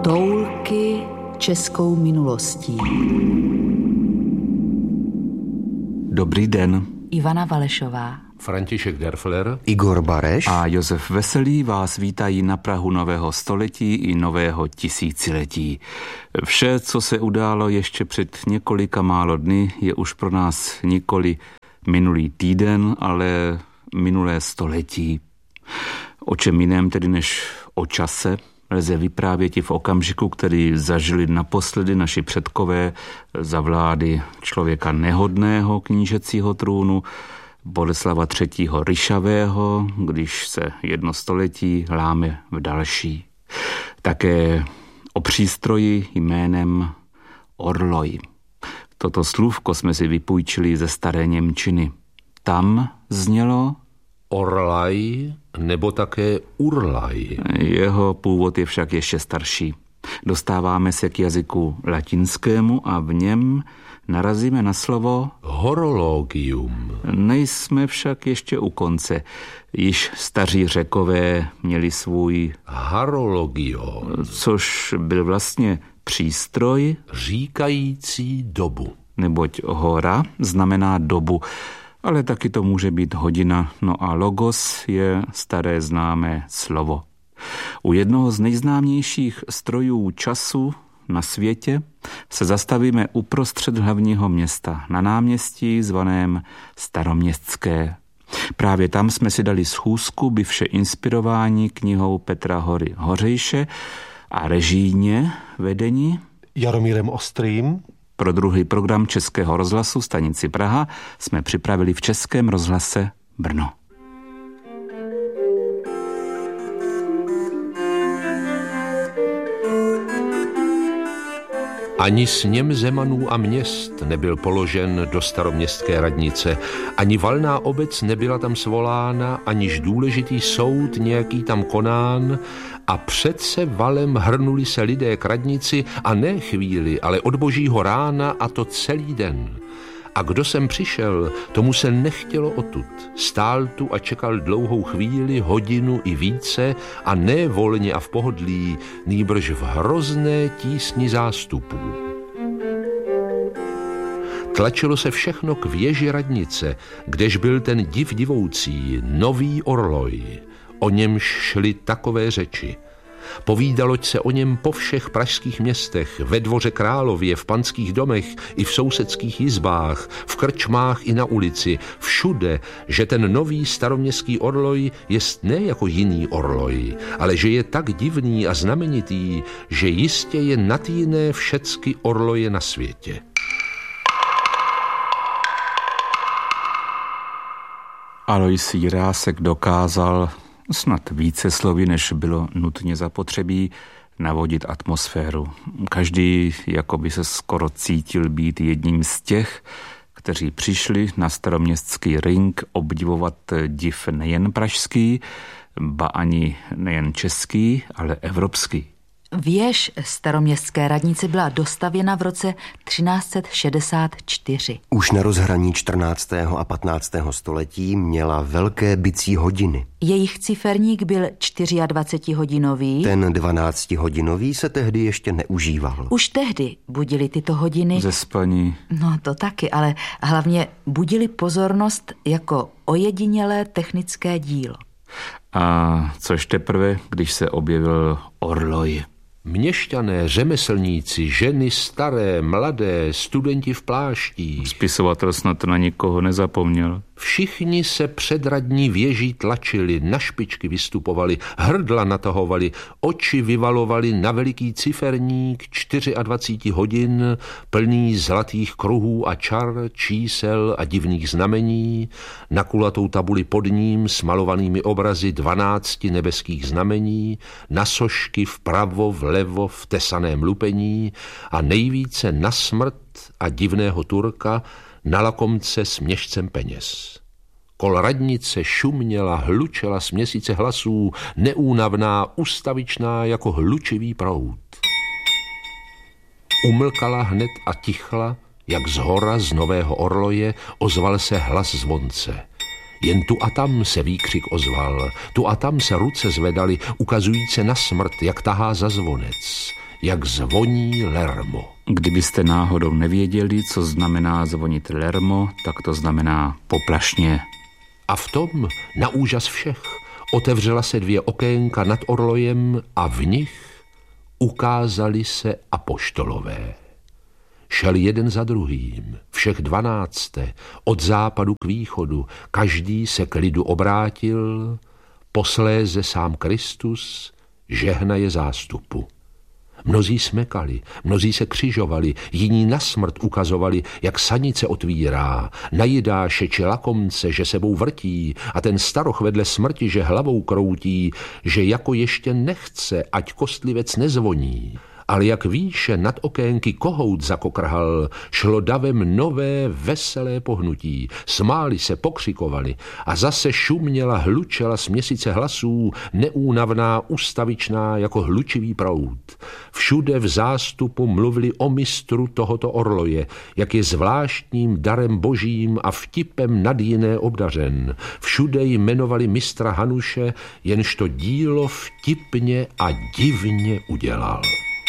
Toulky českou minulostí. Dobrý den. Ivana Valešová, František Derfler, Igor Bareš a Josef Veselý vás vítají na prahu nového století i nového tisíciletí. Vše, co se událo ještě před několika málo dny, je už pro nás nikoli minulý týden, ale minulé století. O čem jiném tedy než o čase lze vyprávět i v okamžiku, který zažili naposledy naši předkové za vlády člověka nehodného knížecího trůnu, Boleslava III. Ryšavého, když se jedno století láme v další. Také o přístroji jménem orloj. Toto slůvko jsme si vypůjčili ze staré němčiny. Tam znělo orlaj nebo také urlaj. Jeho původ je však ještě starší. Dostáváme se k jazyku latinskému a v něm narazíme na slovo horologium. Nejsme však ještě u konce. Již staří Řekové měli svůj harologio, což byl vlastně přístroj říkající dobu. Neboť hora znamená dobu, ale taky to může být hodina, no a logos je staré známé slovo. U jednoho z nejznámějších strojů času na světě se zastavíme uprostřed hlavního města, na náměstí zvaném Staroměstské. Právě tam jsme si dali schůzku, byvše inspirováni knihou Petra Hory Hořejše a režijně vedení Jaromírem Ostrým. Pro druhý program Českého rozhlasu stanici Praha jsme připravili v Českém rozhlase Brno. Ani sněm zemanů a měst nebyl položen do staroměstské radnice, ani valná obec nebyla tam svolána, aniž důležitý soud nějaký tam konán, a přece valem hrnuli se lidé k radnici a ne chvíli, ale od božího rána, a to celý den. A kdo sem přišel, tomu se nechtělo odtud. Stál tu a čekal dlouhou chvíli, hodinu i více, a ne volně a v pohodlí, nýbrž v hrozné tísni zástupů. Tlačilo se všechno k věži radnice, kdež byl ten div divoucí, nový orloj. O němž šly takové řeči. Povídaloť se o něm po všech pražských městech, ve dvoře králově, v panských domech i v sousedských jizbách, v krčmách i na ulici, všude, že ten nový staroměstský orloj jest ne jako jiný orloj, ale že je tak divný a znamenitý, že jistě je nad jiné všecky orloje na světě. Alois Jirásek dokázal snad více slovy, než bylo nutně zapotřebí, navodit atmosféru. Každý jako by se skoro cítil být jedním z těch, kteří přišli na staroměstský ring obdivovat div nejen pražský, ba ani nejen český, ale evropský. Věž staroměstské radnice byla dostavěna v roce 1364. Už na rozhraní 14. a 15. století měla velké bicí hodiny. Jejich ciferník byl 24hodinový. Ten 12hodinový se tehdy ještě neužíval. Už tehdy budili tyto hodiny Ze spaní. No to taky, ale hlavně budili pozornost jako ojedinělé technické dílo. A což teprve, když se objevil orloj. Měšťané, řemeslníci, ženy staré, mladé, studenti v pláštích. Spisovatel snad na nikoho nezapomněl. Všichni se před radní věží tlačili, na špičky vystupovali, hrdla natahovali, oči vyvalovali na veliký ciferník 24 hodin, plný zlatých kruhů a čar, čísel a divných znamení, na kulatou tabuli pod ním s malovanými obrazy 12 nebeských znamení, na sošky vpravo, vlevo, v tesaném lupení a nejvíce na smrt a divného Turka, na lakomce s měšcem peněz. Kol radnice šuměla, hlučela směsice hlasů, neúnavná, ustavičná jako hlučivý proud. Umlkala hned a tichla, jak zhora z nového orloje ozval se hlas zvonce. Jen tu a tam se výkřik ozval, tu a tam se ruce zvedaly, ukazujíce na smrt, jak tahá za zvonec. jak zvoní lermo. Kdybyste náhodou nevěděli, co znamená zvonit lermo, tak to znamená poplašně. A v tom, na úžas všech, otevřela se 2 okénka nad orlojem a v nich ukázali se apoštolové. Šel jeden za druhým, všech 12, od západu k východu, každý se k lidu obrátil, posléze sám Kristus žehnaje zástupu. Mnozí smekali, mnozí se křižovali, jiní na smrt ukazovali, jak sanice otvírá, na Jidáše či lakomce, že sebou vrtí, a ten staroch vedle smrti, že hlavou kroutí, že jako ještě nechce, ať kostlivec nezvoní. Ale jak výše nad okénky kohout zakokrhal, šlo davem nové veselé pohnutí. Smáli se, pokřikovali a zase šuměla, hlučela směsice hlasů, neúnavná, ustavičná jako hlučivý proud. Všude v zástupu mluvili o mistru tohoto orloje, jak je zvláštním darem božím a vtipem nad jiné obdařen. Všude jmenovali mistra Hanuše, jenž to dílo vtipně a divně udělal.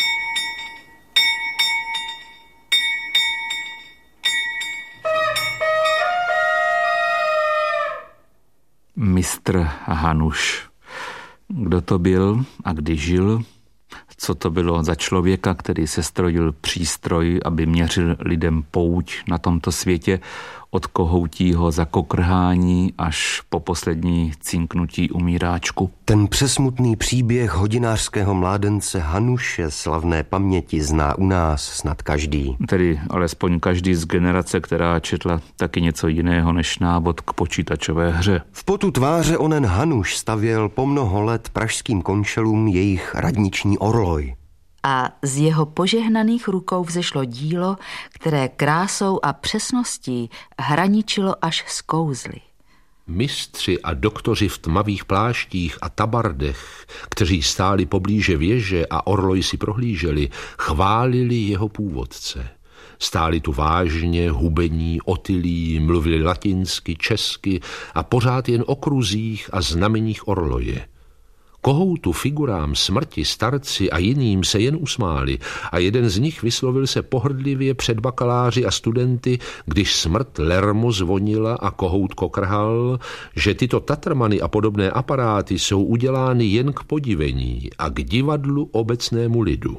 Mistr Hanuš. Kdo to byl a kdy žil? Co to bylo za člověka, který sestrojil přístroj, aby měřil lidem pouť na tomto světě, od kohoutího zakokrhání až po poslední cinknutí umíráčku? Ten přesmutný příběh hodinářského mládence Hanuše slavné paměti zná u nás snad každý. Tedy alespoň každý z generace, která četla taky něco jiného než návod k počítačové hře. V potu tváře onen Hanuš stavěl po mnoho let pražským končelům jejich radniční orloj. A z jeho požehnaných rukou vzešlo dílo, které krásou a přesností hraničilo až s kouzly. Mistři a doktoři v tmavých pláštích a tabardech, kteří stáli poblíže věže a orloj si prohlíželi, chválili jeho původce. Stáli tu vážně, hubení, otylí, mluvili latinsky, česky a pořád jen o kruzích a znameních orloje. Kohoutu, figurám, smrti, starci a jiným se jen usmáli a jeden z nich vyslovil se pohrdlivě před bakaláři a studenty, když smrt lermo zvonila a kohout kokrhal, že tyto tatrmany a podobné aparáty jsou udělány jen k podivení a k divadlu obecnému lidu.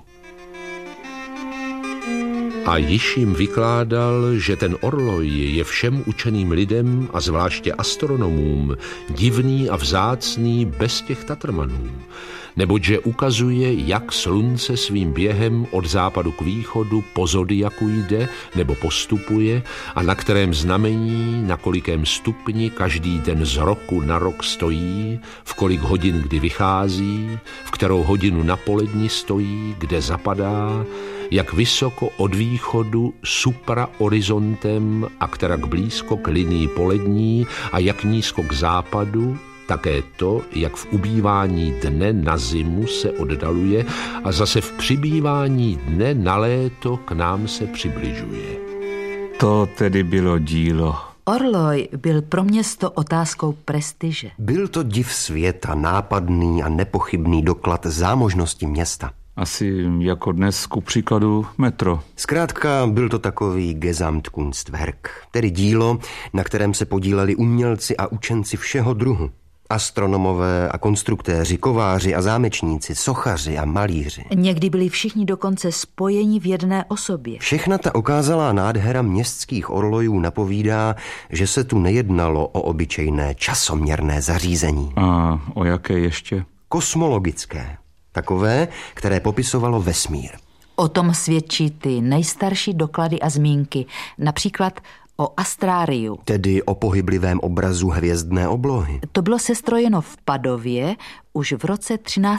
A již jim vykládal, že ten orloj je všem učeným lidem a zvláště astronomům divný a vzácný bez těch tatrmanů, neboť ukazuje, jak slunce svým během od západu k východu po zodiaku jde nebo postupuje a na kterém znamení, na kolikém stupni každý den z roku na rok stojí, v kolik hodin kdy vychází, v kterou hodinu na poledni stojí, kde zapadá, jak vysoko od východu suprahorizontem a kterak blízko k linii polední a jak nízko k západu, také to, jak v ubývání dne na zimu se oddaluje a zase v přibývání dne na léto k nám se přibližuje. To tedy bylo dílo. Orloj byl pro město otázkou prestiže. Byl to div světa, nápadný a nepochybný doklad zámožnosti města. Asi jako dnes ku příkladu metro. Zkrátka byl to takový Gesamtkunstwerk, tedy dílo, na kterém se podíleli umělci a učenci všeho druhu. Astronomové a konstruktéři, kováři a zámečníci, sochaři a malíři. Někdy byli všichni dokonce spojeni v jedné osobě. Všechna ta okázalá nádhera městských orlojů napovídá, že se tu nejednalo o obyčejné časoměrné zařízení. A o jaké ještě? Kosmologické. Takové, které popisovalo vesmír. O tom svědčí ty nejstarší doklady a zmínky, například o astráriu. Tedy o pohyblivém obrazu hvězdné oblohy. To bylo sestrojeno v Padově už v roce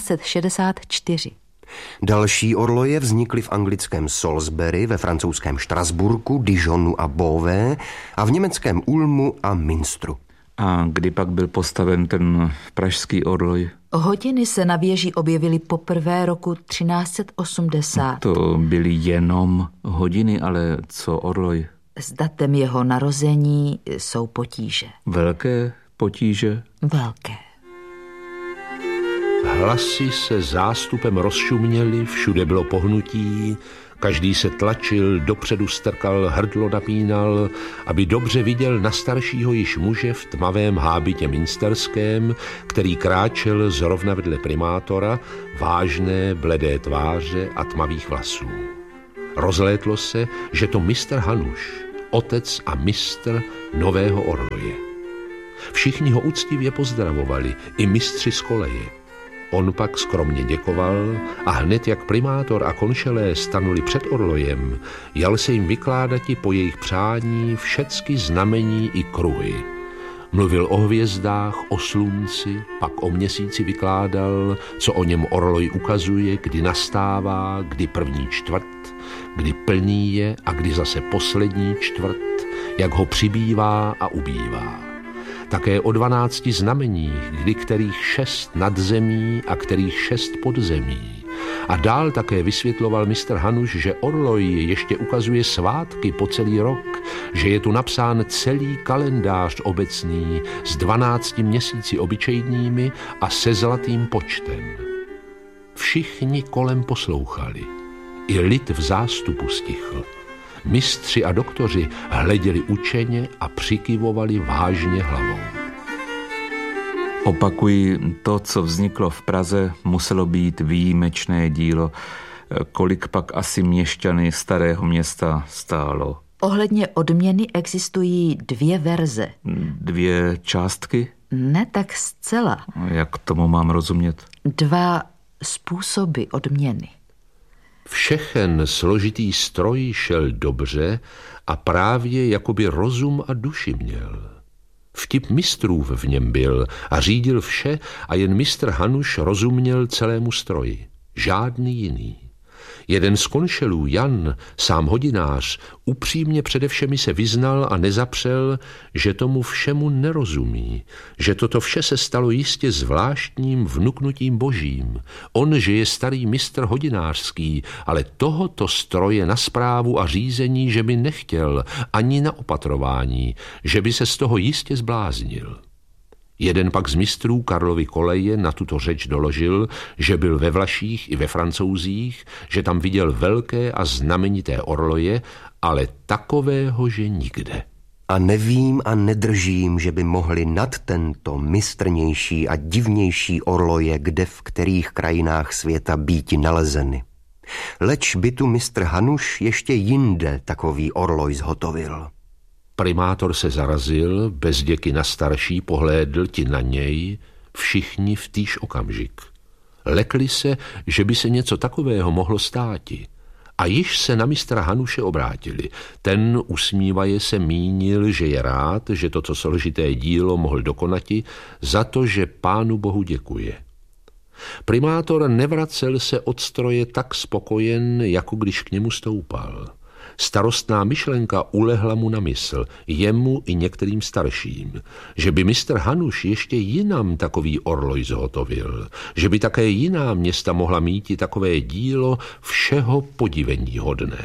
1364. Další orloje vznikly v anglickém Salisbury, ve francouzském Štrasburku, Dijonu a Beauvais a v německém Ulmu a Münstru. A kdy pak byl postaven ten pražský orloj? Hodiny se na věži objevily poprvé roku 1380. To byly jenom hodiny, ale co orloj? S datem jeho narození jsou potíže. Velké potíže? Velké. hlasy se zástupem rozšuměly, všude bylo pohnutí, každý se tlačil, dopředu strkal, hrdlo napínal, aby dobře viděl na staršího již muže v tmavém hábitě minsterském, který kráčel zrovna vedle primátora, vážné, bledé tváře a tmavých vlasů. Rozlétlo se, že to mistr Hanuš, otec a mistr Nového Orloje. Všichni ho úctivě pozdravovali, i mistři z koleje. On pak skromně děkoval a hned jak primátor a konšelé stanuli před Orlojem, jal se jim vykládati po jejich přání všecky znamení i kruhy. Mluvil o hvězdách, o slunci, pak o měsíci vykládal, co o něm Orloj ukazuje, kdy nastává, kdy první čtvrt, kdy plný je a kdy zase poslední čtvrt, jak ho přibývá a ubývá. Také o 12 znameních, kdy kterých 6 nad zemí a kterých 6 pod zemí. A dál také vysvětloval mistr Hanuš, že Orloj ještě ukazuje svátky po celý rok, že je tu napsán celý kalendář obecný s 12 měsíci obyčejnými a se zlatým počtem. Všichni kolem poslouchali. I lid v zástupu stichl. Mistři a doktoři hleděli učeně a přikyvovali vážně hlavou. Opakuji, to, co vzniklo v Praze, muselo být výjimečné dílo. Kolik pak asi měšťany Starého Města stálo? Ohledně odměny existují 2 verze. 2 částky? Ne tak zcela. Jak tomu mám rozumět? 2 způsoby odměny. Všechen složitý stroj šel dobře a právě jakoby rozum a duši měl. Vtip mistrův v něm byl a řídil vše a jen mistr Hanuš rozuměl celému stroji. Žádný jiný. Jeden z konšelů, Jan, sám hodinář, upřímně přede všemi se vyznal a nezapřel, že tomu všemu nerozumí, že toto vše se stalo jistě zvláštním vnuknutím božím. On, že je starý mistr hodinářský, ale tohoto stroje na správu a řízení, že by nechtěl, ani na opatrování, že by se z toho jistě zbláznil. Jeden pak z mistrů Karlovy koleje na tuto řeč doložil, že byl ve Vlaších i ve Francouzích, že tam viděl velké a znamenité orloje, ale takového, že nikde. A nevím a nedržím, že by mohli nad tento mistrnější a divnější orloje kde v kterých krajinách světa býti nalezeny. Leč by tu mistr Hanuš ještě jinde takový orloj zhotovil. Primátor se zarazil, bez děky na starší pohlédl ti na něj, všichni v týž okamžik. Lekli se, že by se něco takového mohlo státi. A již se na mistra Hanuše obrátili. Ten usmívaje se mínil, že je rád, že toto složité dílo mohl dokonati, za to, že Pánu Bohu děkuje. Primátor nevracel se od stroje tak spokojen, jako když k němu stoupal. Starostná myšlenka ulehla mu na mysl, jemu i některým starším, že by mistr Hanuš ještě jinam takový orloj zhotovil, že by také jiná města mohla míti takové dílo všeho podiveníhodné.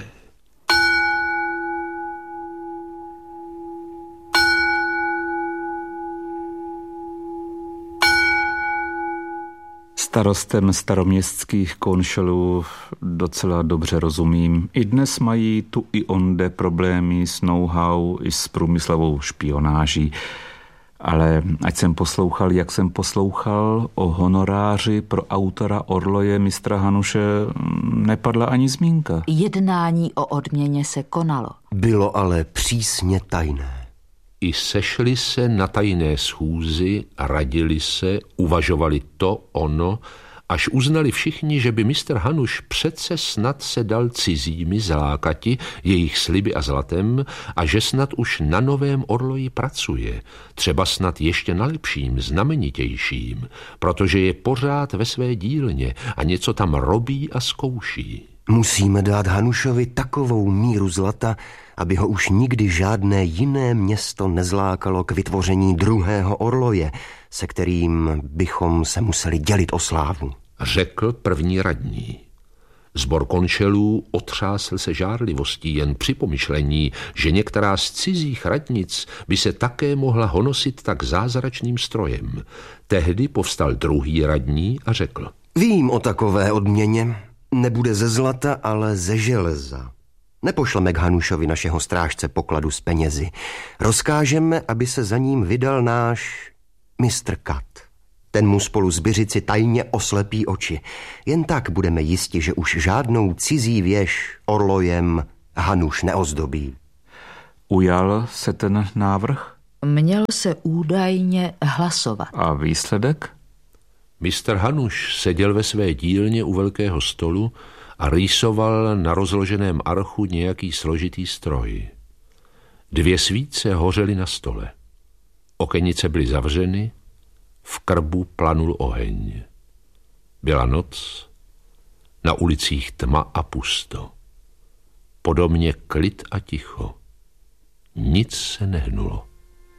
Starostem staroměstských konšelů docela dobře rozumím. I dnes mají tu i onde problémy s know-how i s průmyslovou špionáží. Ale ať jsem poslouchal, jak jsem poslouchal, o honoráři pro autora orloje mistra Hanuše nepadla ani zmínka. Jednání o odměně se konalo. Bylo ale přísně tajné. I sešli se na tajné schůzi, radili se, uvažovali to, ono, až uznali všichni, že by mistr Hanuš přece snad se dal cizími zlákati jejich sliby a zlatem a že snad už na novém orloji pracuje, třeba snad ještě na lepším, znamenitějším, protože je pořád ve své dílně a něco tam robí a zkouší. Musíme dát Hanušovi takovou míru zlata, aby ho už nikdy žádné jiné město nezlákalo k vytvoření druhého orloje, se kterým bychom se museli dělit o slávu. Řekl první radní. Zbor konšelů otřásl se žárlivostí jen při pomyšlení, že některá z cizích radnic by se také mohla honosit tak zázračným strojem. Tehdy povstal druhý radní a řekl: Vím o takové odměně. Nebude ze zlata, ale ze železa. Nepošleme k Hanušovi našeho strážce pokladu s penězi. Rozkážeme, aby se za ním vydal náš mistr Kat. Ten mu spolu s Byřici tajně oslepí oči. Jen tak budeme jisti, že už žádnou cizí věž orlojem Hanuš neozdobí. Ujal se ten návrh? Měl se údajně hlasovat. A výsledek? Mistr Hanuš seděl ve své dílně u velkého stolu a rýsoval na rozloženém archu nějaký složitý stroj. 2 svíce hořely na stole. Okenice byly zavřeny, v krbu planul oheň. Byla noc, na ulicích tma a pusto. Podobně klid a ticho. Nic se nehnulo.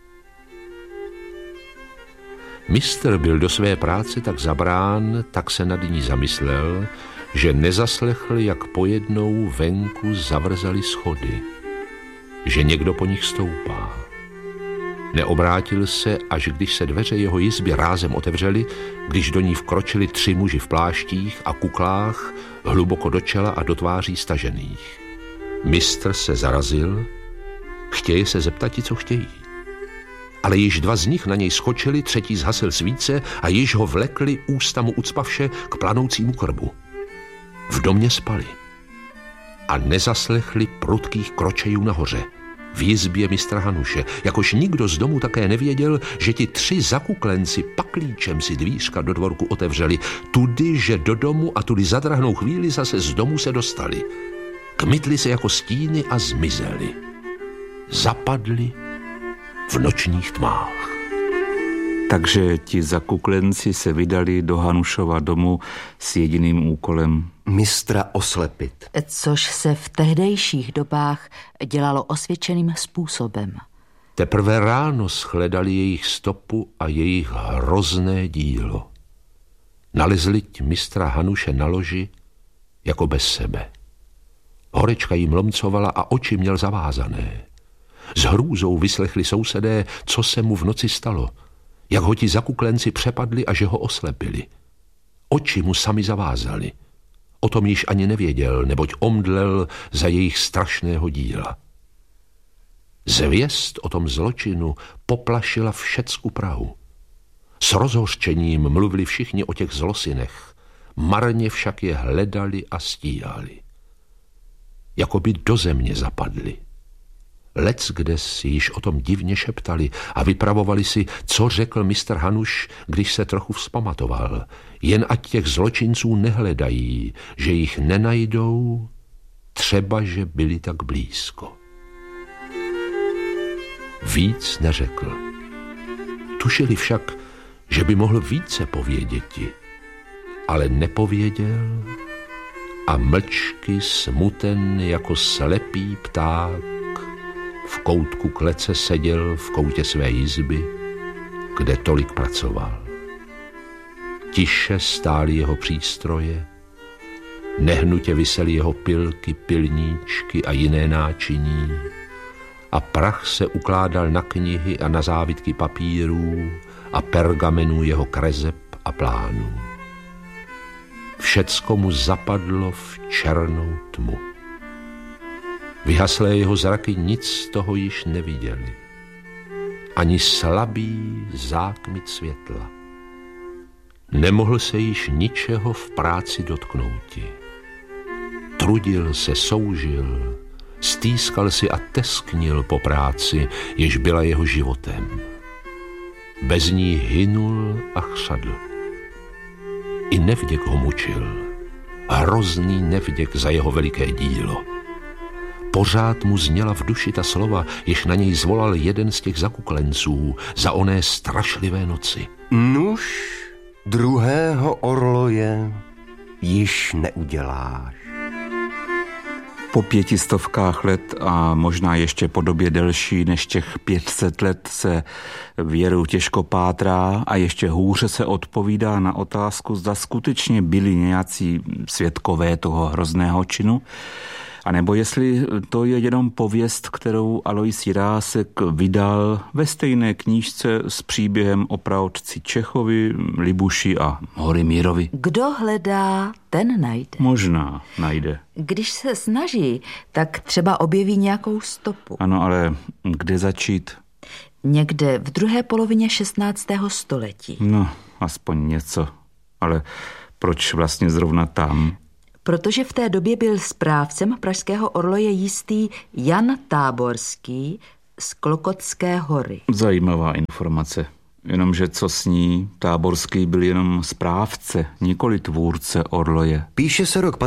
Mistr byl do své práce tak zabrán, tak se nad ní zamyslel, že nezaslechl, jak pojednou venku zavrzaly schody, že někdo po nich stoupá. Neobrátil se, až když se dveře jeho jizby rázem otevřely, když do ní vkročili 3 muži v pláštích a kuklách, hluboko do čela a do tváří stažených. Mistr se zarazil, chtěje se zeptati, co chtějí. Ale již 2 z nich na něj skočili, 3. zhasil svíce a již ho vlekli ústa mu ucpavše k planoucímu krbu. V domě spali a nezaslechli prudkých kročejů nahoře, v jizbě mistra Hanuše, jakož nikdo z domu také nevěděl, že ti 3 zakuklenci paklíčem si dvířka do dvorku otevřeli, tudy, že do domu a tudy za drahnou chvíli zase z domu se dostali. Kmitli se jako stíny a zmizeli. Zapadli v nočních tmách. Takže ti zakuklenci se vydali do Hanušova domu s jediným úkolem mistra oslepit. Což se v tehdejších dobách dělalo osvědčeným způsobem. Teprve ráno shledali jejich stopu a jejich hrozné dílo. Nalezli mistra Hanuše na loži jako bez sebe. Horečka jim lomcovala a oči měl zavázané. S hrůzou vyslechli sousedé, co se mu v noci stalo, jak ho ti zakuklenci přepadli a že ho oslepili. Oči mu sami zavázali. O tom již ani nevěděl, neboť omdlel za jejich strašného díla. Zvěst o tom zločinu poplašila všecku Prahu. S rozhořčením mluvili všichni o těch zlosinech, marně však je hledali a stíhali. Jakoby do země zapadli. Leckde si již o tom divně šeptali a vypravovali si, co řekl mistr Hanuš, když se trochu vzpamatoval. Jen ať těch zločinců nehledají, že jich nenajdou, třeba že byli tak blízko. Víc neřekl. Tušili však, že by mohl více pověděti, ale nepověděl a mlčky smuten jako slepý pták v koutku klece seděl v koutě své jizby, kde tolik pracoval. Tiše stály jeho přístroje, nehnutě visely jeho pilky, pilníčky a jiné náčiní a prach se ukládal na knihy a na závitky papírů a pergamenů jeho kreseb a plánů. Všecko mu zapadlo v černou tmu. Vyhaslé jeho zraky nic z toho již neviděli. Ani slabý zákmit světla. Nemohl se již ničeho v práci dotknouti. Trudil se, soužil, stýskal si a tesknil po práci, jež byla jeho životem. Bez ní hynul a chřadl. I nevděk ho mučil. Hrozný nevděk za jeho veliké dílo. Pořád mu zněla v duši ta slova, jež na něj zvolal jeden z těch zakuklenců za oné strašlivé noci. Nuž, druhého orloje již neuděláš. Po 500 let a možná ještě po době delší než těch 500 let se věru těžko pátrá a ještě hůře se odpovídá na otázku, zda skutečně byli nějací svědkové toho hrozného činu, anebo jestli to je jenom pověst, kterou Alois Jirásek vydal ve stejné knížce s příběhem o praotci Čechovi, Libuši a Horimírovi. Kdo hledá, ten najde. Možná najde. Když se snaží, tak třeba objeví nějakou stopu. Ano, ale kde začít? Někde v druhé polovině 16. století. No, aspoň něco. Ale proč vlastně zrovna tam? Protože v té době byl správcem pražského orloje jistý Jan Táborský z Klokotské hory. Zajímavá informace. Jenomže co s ní, Táborský byl jenom správce, nikoli tvůrce orloje. Píše se rok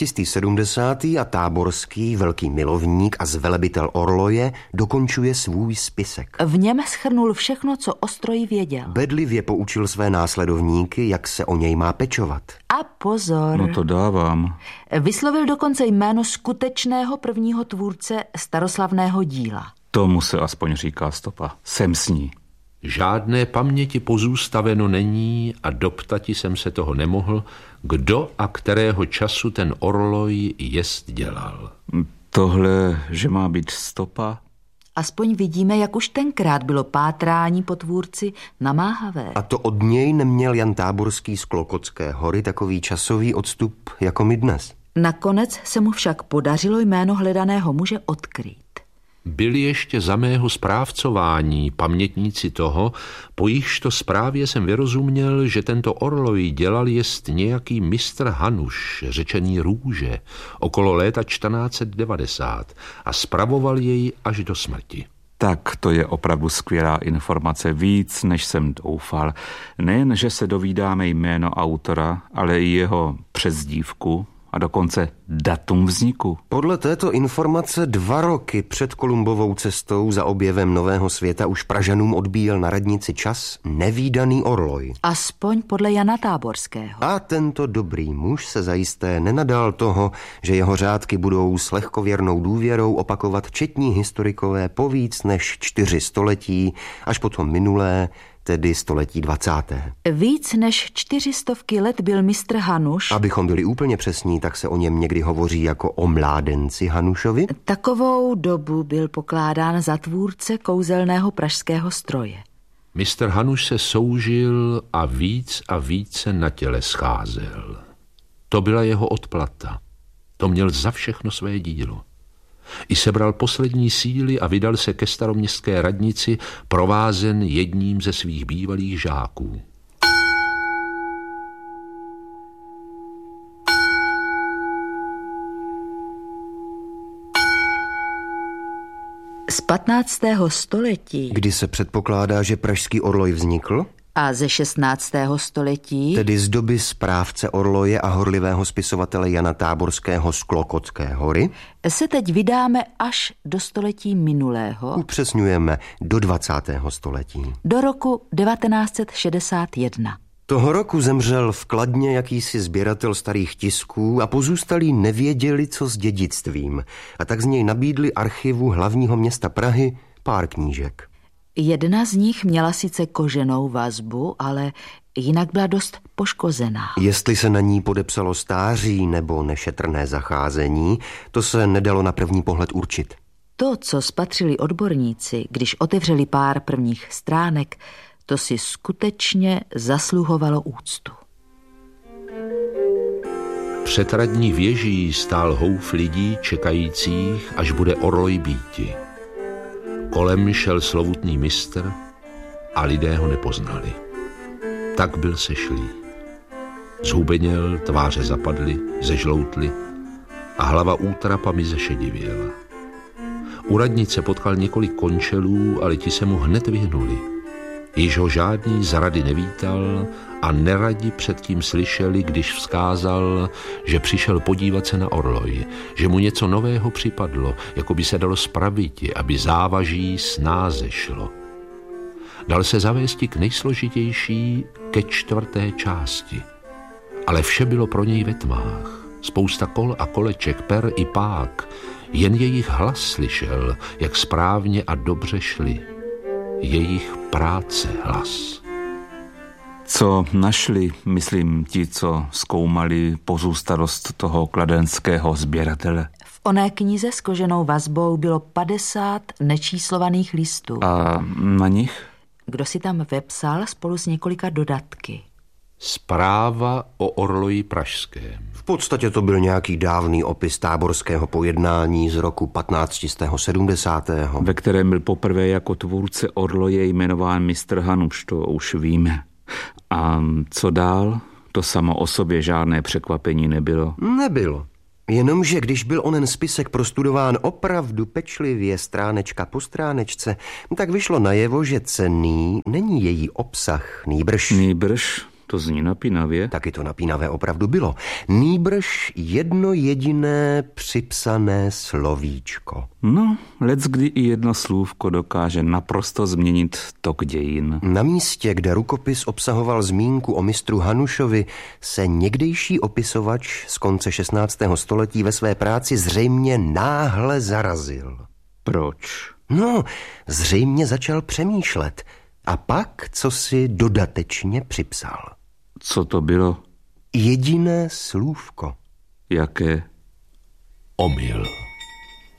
1570. a Táborský, velký milovník a zvelebitel orloje, dokončuje svůj spisek. V něm shrnul všechno, co o stroji věděl. Bedlivě poučil své následovníky, jak se o něj má pečovat. A pozor. No to dávám. Vyslovil dokonce jméno skutečného prvního tvůrce staroslavného díla. Tomu se aspoň říká stopa. Jsem s ní. Žádné paměti pozůstaveno není a doptati jsem se toho nemohl, kdo a kterého času ten orloj jest dělal. Tohle, že má být stopa? Aspoň vidíme, jak už tenkrát bylo pátrání po tvůrci namáhavé. A to od něj neměl Jan Táborský z Klokotské hory takový časový odstup jako my dnes. Nakonec se mu však podařilo jméno hledaného muže odkrýt. Byli ještě za mého správcování pamětníci toho, po jichž to zprávě jsem vyrozuměl, že tento orloj dělal jest nějaký mistr Hanuš, řečený Růže, okolo léta 1490 a spravoval jej až do smrti. Tak to je opravdu skvělá informace, víc, než jsem doufal. Nejen, že se dovídáme jméno autora, ale i jeho přezdívku a dokonce datum vzniku. Podle této informace 2 roky před Kolumbovou cestou za objevem nového světa už Pražanům odbíjel na radnici čas nevídaný orloj. Aspoň podle Jana Táborského. A tento dobrý muž se zajisté nenadal toho, že jeho řádky budou s lehkověrnou důvěrou opakovat četní historikové po víc než 4 století, až potom minulé, tedy století 20. Víc než 400 let byl mistr Hanuš. Abychom byli úplně přesní, tak se o něm někdy hovoří jako o mládenci Hanušovi. Takovou dobu byl pokládán za tvůrce kouzelného pražského stroje. Mistr Hanuš se soužil a více na těle scházel. To byla jeho odplata. To měl za všechno své dílo. I sebral poslední síly a vydal se ke staroměstské radnici, provázen jedním ze svých bývalých žáků. Z 15. století, kdy se předpokládá, že pražský orloj vznikl, a ze 16. století, tedy z doby správce orloje a horlivého spisovatele Jana Táborského z Klokotské hory, se teď vydáme až do století minulého, upřesňujeme do 20. století. Do roku 1961. Toho roku zemřel v Kladně jakýsi sběratel starých tisků a pozůstalí nevěděli, co s dědictvím, a tak z něj nabídli archivu hlavního města Prahy pár knížek. Jedna z nich měla sice koženou vazbu, ale jinak byla dost poškozená. Jestli se na ní podepsalo stáří nebo nešetrné zacházení, to se nedalo na první pohled určit. To, co spatřili odborníci, když otevřeli pár prvních stránek, to si skutečně zasluhovalo úctu. Před radní věží stál houf lidí čekajících, až bude orloj býti. Kolem šel slovutný mistr a lidé ho nepoznali. Tak byl sešlý. Zhubeněl, tváře zapadly, zežloutly a hlava útrapami zešedivěla. U radnice potkal několik končelů, ale ti se mu hned vyhnuli. Již ho žádný z rady nevítal a neradi předtím slyšeli, když vzkázal, že přišel podívat se na orloj, že mu něco nového připadlo, jako by se dalo spraviti, aby závaží snáze šlo. Dal se zavésti k nejsložitější, ke 4. části, ale vše bylo pro něj ve tmách. Spousta kol a koleček, per i pák. Jen jejich hlas slyšel, jak správně a dobře šli. Jejich práce hlas. Co našli, myslím, ti, co zkoumali pozůstalost toho kladenského sběratele? V oné knize s koženou vazbou bylo 50 nečíslovaných listů. A na nich? Kdo si tam vepsal spolu s několika dodatky. Zpráva o orloji pražském. V podstatě to byl nějaký dávný opis táborského pojednání z roku 1570. Ve kterém byl poprvé jako tvůrce orloje jmenován mistr Hanuš, to už víme. A co dál? To samo o sobě žádné překvapení nebylo. Nebylo. Jenomže když byl onen spisek prostudován opravdu pečlivě stránečka po stránečce, tak vyšlo najevo, že cenný není její obsah, nýbrž, to zní napínavě. Taky to napínavé opravdu bylo. Nýbrž jedno jediné připsané slovíčko. No, leckdy i jedno slůvko dokáže naprosto změnit tok dějin. Na místě, kde rukopis obsahoval zmínku o mistru Hanušovi, se někdejší opisovač z konce 16. století ve své práci zřejmě náhle zarazil. Proč? No, zřejmě začal přemýšlet. A pak, co si dodatečně připsal. Co to bylo? Jediné slůvko. Jaké? Omyl.